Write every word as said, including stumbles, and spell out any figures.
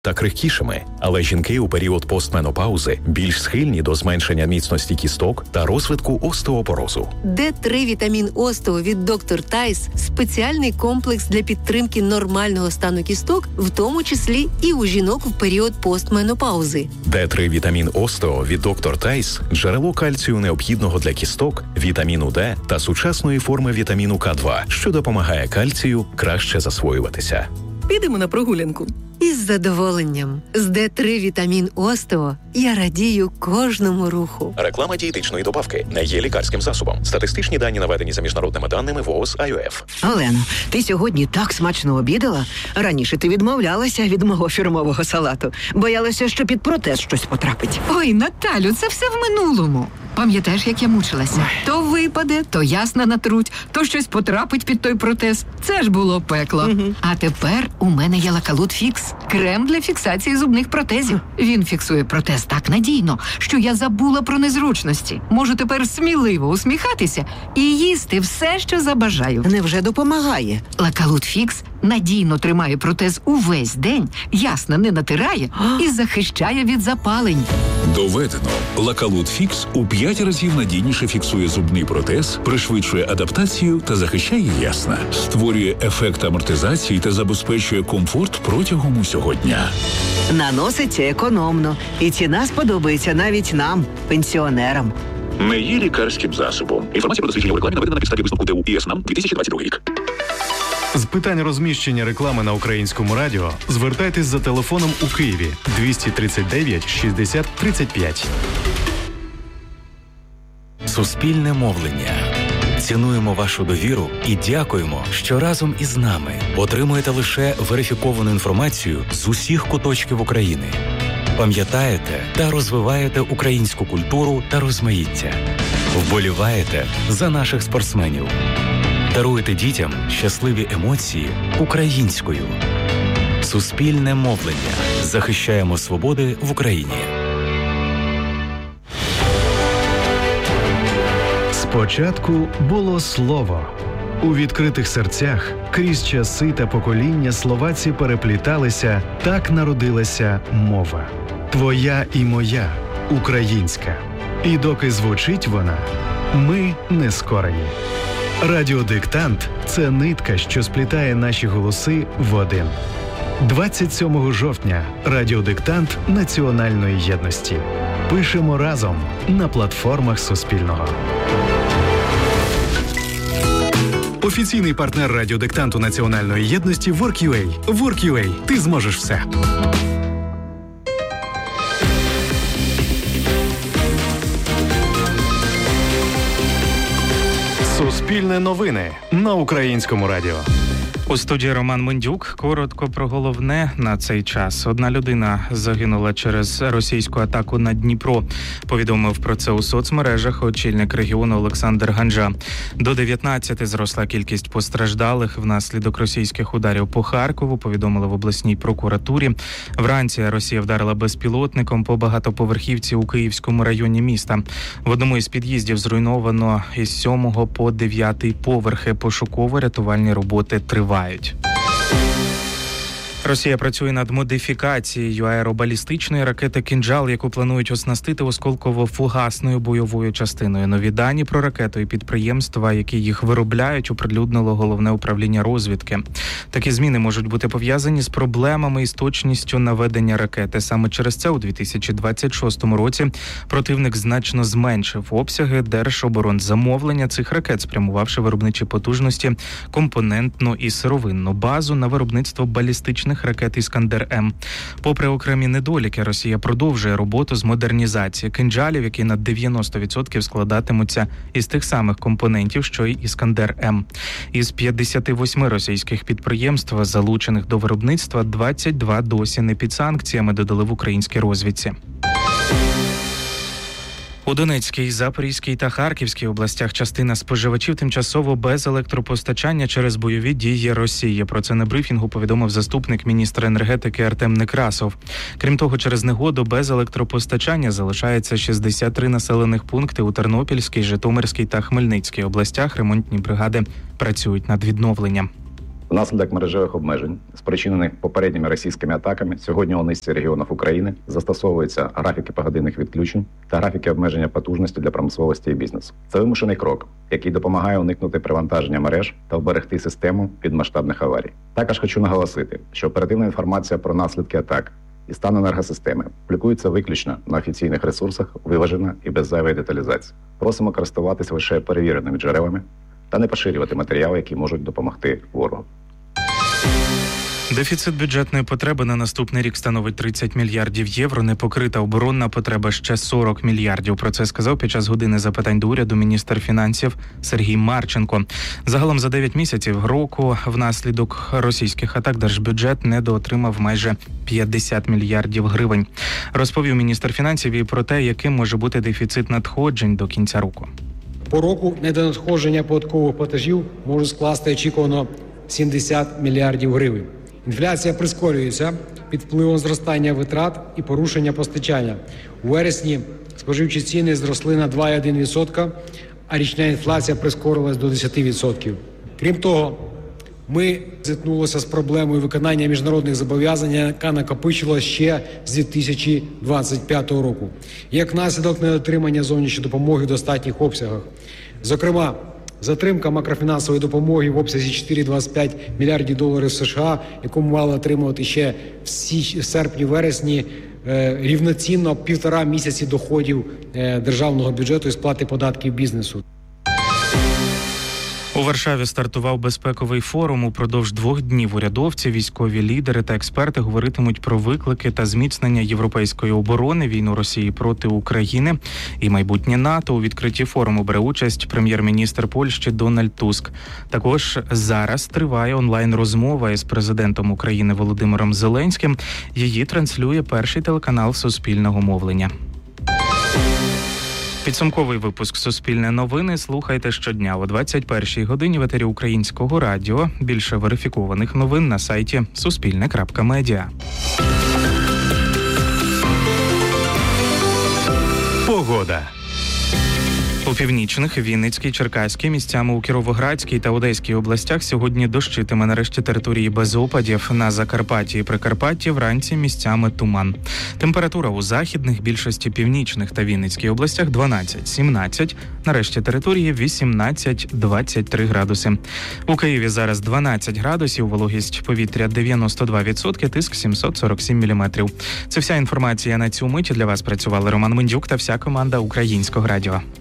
та крихкішими. Але жінки у період постменопаузи більш схильні до зменшення міцності кісток та розвитку остеопорозу. Д три вітамін Остео від доктор Тайс – спеціальний комплекс для підтримки нормального стану кісток, в тому числі і у жінок в період постменопаузи. Д три вітамін Остео від доктор Тайс – джерело кальцію необхідного для кісток, вітаміну Д та сучасної форми вітаміну Ка два, що допомагає кальцію краще засвоюватися. Підемо на прогулянку. Із задоволенням. З Д три вітамін Остео я радію кожному руху. Реклама дієтичної добавки не є лікарським засобом. Статистичні дані наведені за міжнародними даними ВООЗ ай о еф. Олено, ти сьогодні так смачно обідала. Раніше ти відмовлялася від мого фірмового салату. Боялася, що під протез щось потрапить. Ой, Наталю, це все в минулому. Пам'ятаєш, як я мучилася? Ой. То випаде, то ясно натруть, то щось потрапить під той протез. Це ж було пекло. Угу. А тепер у мене є Лакалут Фікс. Крем для фіксації зубних протезів. Він фіксує протез так надійно, що я забула про незручності. Можу тепер сміливо усміхатися і їсти все, що забажаю. Невже допомагає? Лакалут Фікс надійно тримає протез увесь день, ясно не натирає і захищає від запалень. Доведено. Лакалут Фікс у п'ять разів надійніше фіксує зубний протез, пришвидшує адаптацію та захищає ясна. Створює ефект амортизації та забезпечує комфорт протягом усього дня. Наноситься економно. І ціна сподобається навіть нам, пенсіонерам. Не є лікарським засобом. Інформація про дослідження у рекламі наведена на підставі висновку ТУ ІС НАМ дві тисячі двадцять другий рік. З питань розміщення реклами на Українському радіо звертайтесь за телефоном у Києві двісті тридцять дев'ять шістдесят тридцять п'ять. Суспільне мовлення. Цінуємо вашу довіру і дякуємо, що разом із нами отримуєте лише верифіковану інформацію з усіх куточків України. Пам'ятаєте та розвиваєте українську культуру та розмаїття. Вболіваєте за наших спортсменів. Даруєте дітям щасливі емоції українською. Суспільне мовлення. Захищаємо свободи в Україні. Спочатку було слово. У відкритих серцях крізь часи та покоління словаці перепліталися, так народилася мова. Твоя і моя, українська. І доки звучить вона, ми не скорені. Радіодиктант – це нитка, що сплітає наші голоси в один. двадцять сьомого жовтня – радіодиктант національної єдності. Пишемо разом на платформах Суспільного. Офіційний партнер радіодиктанту національної єдності WorkUA. WorkUA. Ти зможеш все. Суспільне новини на Українському радіо. У студії Роман Мендюк. Коротко про головне на цей час. Одна людина загинула через російську атаку на Дніпро. Повідомив про це у соцмережах очільник регіону Олександр Ганжа. До дев'ятнадцяти зросла кількість постраждалих внаслідок російських ударів по Харкову, повідомили в обласній прокуратурі. Вранці Росія вдарила безпілотником по багатоповерхівці у Київському районі міста. В одному із під'їздів зруйновано із сьомого по дев'ятий поверхи. Пошуково-рятувальні роботи тривають. Росія працює над модифікацією аеробалістичної ракети «Кинджал», яку планують оснастити осколково-фугасною бойовою частиною. Нові дані про ракету і підприємства, які їх виробляють, оприлюднило Головне управління розвідки. Такі зміни можуть бути пов'язані з проблемами із точністю наведення ракети. Саме через це у дві тисячі двадцять шостому році противник значно зменшив обсяги держоборонзамовлення цих ракет, спрямувавши виробничі потужності, компонентну і сировинну базу на виробництво балістичних ракет «Іскандер-М». Попри окремі недоліки, Росія продовжує роботу з модернізації кинджалів, які на дев'яносто відсотків складатимуться із тих самих компонентів, що й «Іскандер-М». Із п'ятдесяти восьми російських підприємств, залучених до виробництва, двадцять два досі не під санкціями, додали в українській розвідці. У Донецькій, Запорізькій та Харківській областях частина споживачів тимчасово без електропостачання через бойові дії Росії. Про це на брифінгу повідомив заступник міністра енергетики Артем Некрасов. Крім того, через негоду без електропостачання залишається шістдесят три населених пункти у Тернопільській, Житомирській та Хмельницькій областях. Ремонтні бригади працюють над відновленням. Внаслідок мережевих обмежень, спричинених попередніми російськими атаками, сьогодні у низці регіонів України застосовуються графіки погодинних відключень та графіки обмеження потужності для промисловості і бізнесу. Це вимушений крок, який допомагає уникнути привантаження мереж та вберегти систему від масштабних аварій. Також хочу наголосити, що оперативна інформація про наслідки атак і стан енергосистеми публікується виключно на офіційних ресурсах, виважено і без зайвої деталізації. Просимо користуватися лише перевіреними джерелами та не поширювати матеріали, які можуть допомогти ворогу. Дефіцит бюджетної потреби на наступний рік становить тридцять мільярдів євро. Непокрита оборонна потреба ще сорок мільярдів. Про це сказав під час години запитань до уряду міністр фінансів Сергій Марченко. Загалом за дев'ять місяців року внаслідок російських атак держбюджет недоотримав майже п'ятдесят мільярдів гривень. Розповів міністр фінансів і про те, яким може бути дефіцит надходжень до кінця року. По року недонадходження податкових платежів може скласти очікувано сімдесят мільярдів гривень. Інфляція прискорюється під впливом зростання витрат і порушення постачання. У вересні споживчі ціни зросли на два цілих одна десята відсотка, а річна інфляція прискорилась до десять відсотків. Крім того, ми зіткнулися з проблемою виконання міжнародних зобов'язань, яка накопичилась ще з дві тисячі двадцять п'ятого року. Як наслідок недотримання зовнішньої допомоги в достатніх обсягах. Зокрема, затримка макрофінансової допомоги в обсязі чотири цілих двадцять п'ять мільярдів доларів США, яку ми мали отримувати ще в серпні-вересні, рівноцінно півтора місяці доходів державного бюджету і сплати податків бізнесу. У Варшаві стартував безпековий форум. Упродовж двох днів урядовці, військові лідери та експерти говоритимуть про виклики та зміцнення європейської оборони, війну Росії проти України і майбутнє НАТО. У відкритті форуму бере участь прем'єр-міністр Польщі Дональд Туск. Також зараз триває онлайн-розмова із президентом України Володимиром Зеленським. Її транслює перший телеканал Суспільного мовлення. Підсумковий випуск «Суспільне новини» слухайте щодня о двадцять першій годині в етері Українського радіо. Більше верифікованих новин на сайті суспільне крапка медіа. Погода. У північних, Вінницькій, Черкаській, місцями у Кіровоградській та Одеській областях сьогодні дощитиме, на решті території без опадів. На Закарпатті і Прикарпатті вранці місцями туман. Температура у західних, більшості північних та Вінницькій областях дванадцять сімнадцять, на решті території вісімнадцять двадцять три градуси. У Києві зараз дванадцять градусів, вологість повітря дев'яносто два відсотки, тиск сімсот сорок сім міліметрів. Це вся інформація на цю мить. Для вас працювали Роман Мендюк та вся команда Українського радіо.